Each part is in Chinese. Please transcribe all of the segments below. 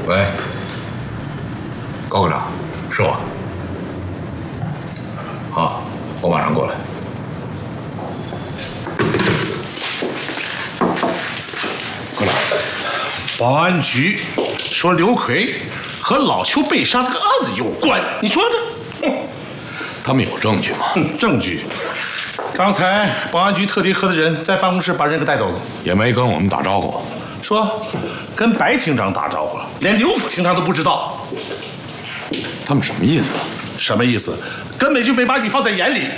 喂，高科长，是我。好，我马上过来。科长， 保安局说刘奎和老邱被杀这个案子有关，你说这？ 他们有证据吗？ 证据。刚才保安局特地科的人在办公室把人给带走了， 也没跟我们打招呼。 说跟白厅长打招呼了，连刘副厅长都不知道。 他们什么意思？ 什么意思？根本就没把你放在眼里。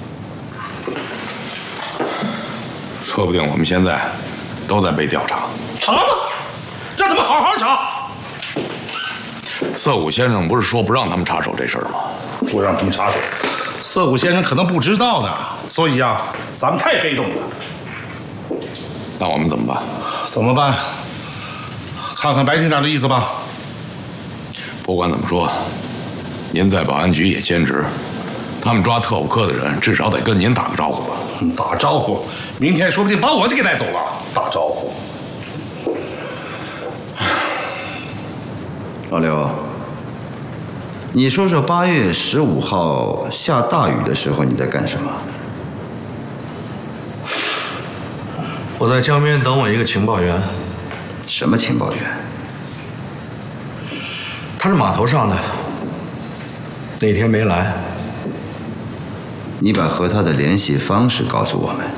说不定我们现在都在被调查。 查吧，让他们好好查。 涩谷先生不是说不让他们插手这事儿吗？ 不让他们插手，涩谷先生可能不知道呢。所以啊，咱们太被动了。 那我们怎么办？ 怎么办？看看白厅长的意思吧。 不管怎么说，您在保安局也兼职，他们抓特务科的人至少得跟您打个招呼吧。 打招呼，明天说不定把我就给带走了。打招呼。 老刘，你说说8月15号下大雨的时候你在干什么？ 我在江边等我一个情报员。 什么情报员？ 他是码头上的，那天没来。 你把和他的联系方式告诉我们。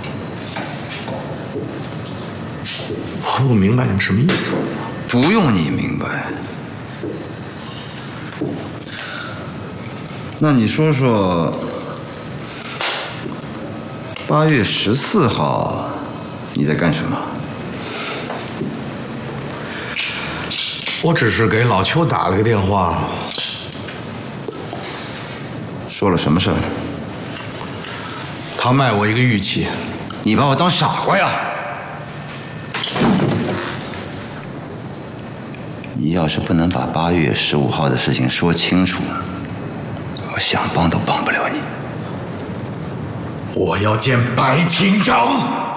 我不明白你们什么意思。 不用你明白。那你说说，8月14号你在干什么？ 我只是给老邱打了个电话。 说了什么事儿？ 他卖我一个玉器。 你把我当傻瓜呀？你要是不能把8月15号的事情说清楚，我想帮都帮不了你。 我要见白厅长。